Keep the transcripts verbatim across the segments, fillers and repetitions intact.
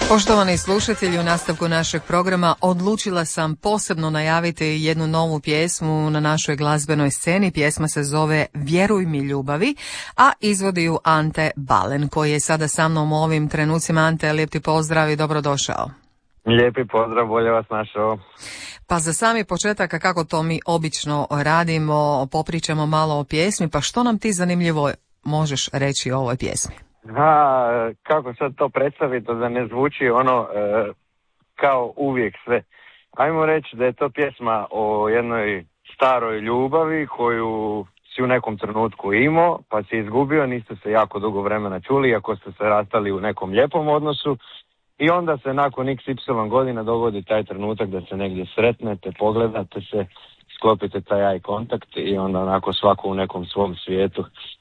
Poštovani slušatelji, u nastavku našeg programa odlučila sam posebno najaviti jednu novu pjesmu na našoj glazbenoj sceni. Pjesma se zove Vjeruj mi ljubavi, a izvodi ju Ante Balen, koji je sada sa mnom u ovim trenucima. Ante, lijep ti pozdrav i dobrodošao. Lijepi pozdrav, bolje vas našao. Pa za sami početak, kako to mi obično radimo, popričamo malo o pjesmi, pa što nam ti zanimljivo možeš reći o ovoj pjesmi? A, kako sad to predstaviti da ne zvuči ono e, kao uvijek sve. Ajmo reći da je to pjesma o jednoj staroj ljubavi koju si u nekom trenutku imao, pa si izgubio, niste se jako dugo vremena čuli, iako ste se rastali u nekom lijepom odnosu. I onda se nakon iks ipsilon godina dogodi taj trenutak da se negdje sretnete, pogledate se, sklopite taj eye kontakt i onda onako svako u nekom svom svijetu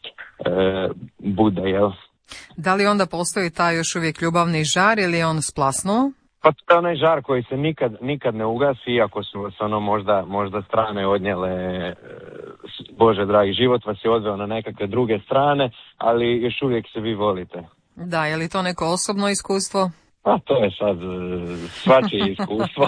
e, bude, jel? Da li onda postoji taj još uvijek ljubavni žar ili je on splasnuo? Pa to je onaj žar koji se nikad, nikad ne ugasi, iako su vas ono možda, možda strane odnijele, e, Bože dragi, život vas je odveo na nekakve druge strane, ali još uvijek se vi volite. Da, je li to neko osobno iskustvo? Pa to je sad svačije iskustvo.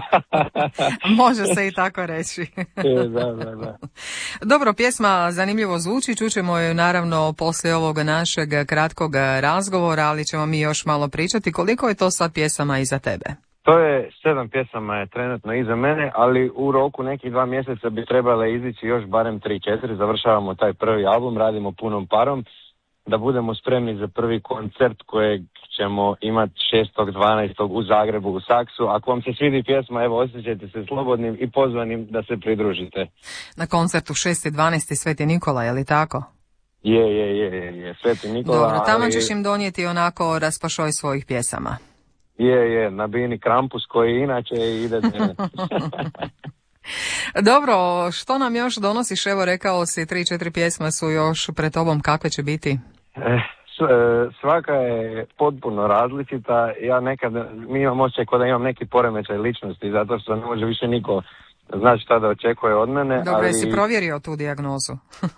Može se i tako reći. da, da, da. Dobro, pjesma zanimljivo zvuči, čućemo ju naravno poslije ovog našeg kratkog razgovora, ali ćemo mi još malo pričati. Koliko je to sad pjesama iza tebe? To je sedam pjesama je trenutno iza mene, ali u roku nekih dva mjeseca bi trebale izići još barem tri četiri. Završavamo taj prvi album, radimo punom parom da budemo spremni za prvi koncert kojeg ćemo imati šestog dvanaestog u Zagrebu u Saksu. Ako vam se svidi pjesma, evo, osjećajte se slobodnim i pozvanim da se pridružite. Na koncertu šesti dvanaesti Sveti Nikola, je li tako? Je, je, je, je, je. Sveti Nikola. Dobro, tamo ali... ćeš im donijeti onako raspašoj svojih pjesama. Je, je, nabini Krampus koji inače ide dnevno. Dobro, što nam još donosiš? Evo, rekao si, tri, četiri pjesme su još pred tobom, kakve će biti? Eh, svaka je potpuno različita. Ja nekad, mi imam osjećaj kao da imam neki poremećaj ličnosti, zato što ne može više niko znači šta da očekuje od mene. Dobro, ali... jesi provjerio tu dijagnozu?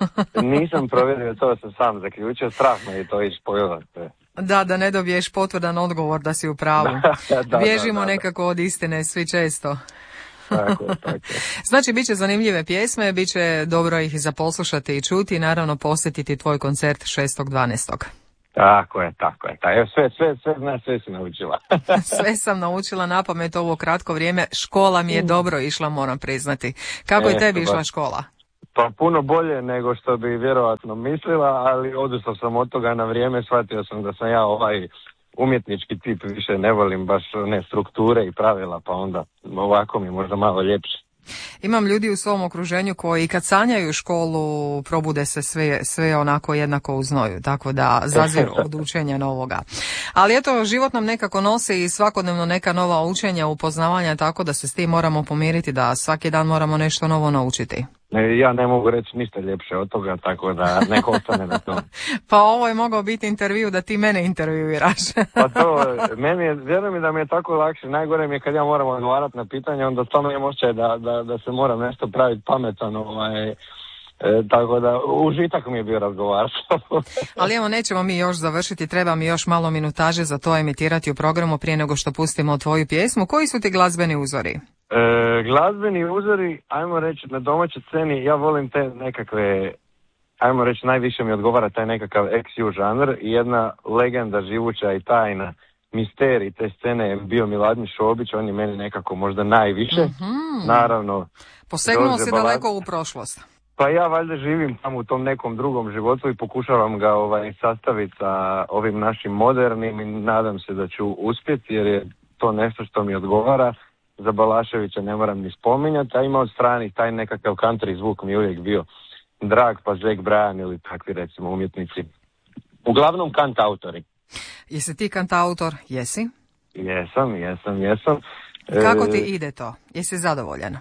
Nisam provjerio, to sam sam zaključio, strah me je to ići pogledati. Da, da ne dobiješ potvrdan odgovor da si u pravu. da, da, Bježimo da, da, nekako od istine, svi često. Tako, tako. Znači, bit će zanimljive pjesme, bit će dobro ih zaposlušati i čuti i naravno posjetiti tvoj koncert šestog dvanaestog Tako je, tako je. Evo, sve, sve, sve, znaš, sve si naučila. Sve sam naučila napamet ovo kratko vrijeme. Škola mi je dobro išla, moram priznati. Kako je tebi išla škola? Pa puno bolje nego što bi vjerojatno mislila, ali odustao sam od toga na vrijeme, shvatio sam da sam ja ovaj umjetnički tip, više ne volim baš ne strukture i pravila, pa onda ovako mi možda malo ljepše. Imam ljudi u svom okruženju koji kad sanjaju školu probude se sve, sve onako jednako u znoju, tako da zaziru od učenja novoga. Ali eto, život nam nekako nosi i svakodnevno neka nova učenja, upoznavanja, tako da se s tim moramo pomiriti da svaki dan moramo nešto novo naučiti. Ja ne mogu reći ništa ljepše od toga, tako da neko ostane na tom. Pa ovo je mogao biti intervju da ti mene intervjuiraš. Pa to, meni je, vjerujem mi da mi je tako lakše. Najgore mi je kad ja moram odgovarati na pitanje, onda stalno imam osjećaj da, da, da se moram nešto praviti pametan, ovaj, e, tako da užitak mi je bio razgovarati. Ali evo, nećemo mi još završiti, treba mi još malo minutaže za to emitirati u programu prije nego što pustimo tvoju pjesmu. Koji su ti glazbeni uzori? E, glazbeni uzori, ajmo reći, na domaćoj sceni, ja volim te nekakve, ajmo reći, najviše mi odgovara taj nekakav eks ju žanr i jedna legenda živuća i tajna, misterij te scene je bio Miladin Šobić, on je meni nekako možda najviše, mm-hmm. naravno. Posegnuo si daleko u prošlost. Pa ja valjda živim tamo u tom nekom drugom životu i pokušavam ga ovaj, sastaviti sa ovim našim modernim i nadam se da ću uspjeti jer je to nešto što mi odgovara. Za Balaševića ne moram ni spominjati, a ima od strani taj nekakav country zvuk mi je uvijek bio drag, pa Zac Bryan ili takvi recimo umjetnici. Uglavnom kantautori. Jesi ti kantautor? Jesi? Jesam, jesam, jesam. Kako ti ide to? Jesi zadovoljan?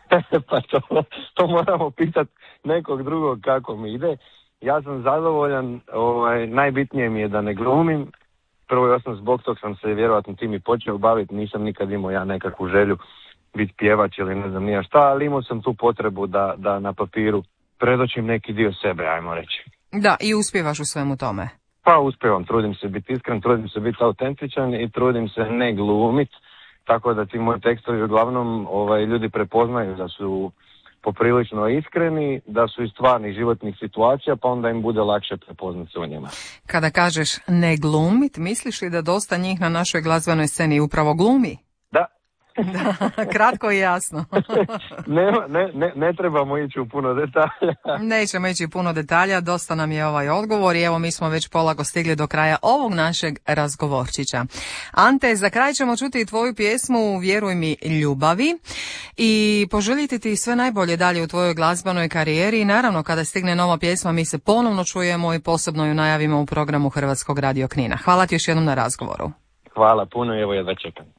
Pa to, to moramo pitati nekog drugog kako mi ide. Ja sam zadovoljan, ovaj, najbitnije mi je da ne glumim. Prvo i osnovno zbog tog sam se vjerojatno tim i počeo baviti, nisam nikad imao ja nekakvu želju biti pjevač ili ne znam nija šta, ali imao sam tu potrebu da, da na papiru predočim neki dio sebe, ajmo reći. Da, i uspijevaš u svemu tome. Pa uspijevam, trudim se biti iskren, trudim se biti autentičan i trudim se ne glumit, tako da ti moji tekstovi uglavnom ovaj, ljudi prepoznaju da su poprilično iskreni, da su iz stvarnih životnih situacija, pa onda im bude lakše prepoznati se u njima. Kada kažeš ne glumit, misliš li da dosta njih na našoj glazbenoj sceni upravo glumi? Da. Da, kratko i jasno. ne, ne, ne, ne trebamo ići u puno detalja. Nećemo ići u puno detalja, dosta nam je ovaj odgovor i evo mi smo već polako stigli do kraja ovog našeg razgovorčića. Ante, za kraj ćemo čuti tvoju pjesmu Vjeruj mi ljubavi i poželjeti ti sve najbolje dalje u tvojoj glazbenoj karijeri i naravno kada stigne nova pjesma mi se ponovno čujemo i posebno ju najavimo u programu Hrvatskog radio Knina. Hvala ti još jednom na razgovoru. Hvala puno i evo jedva čekam.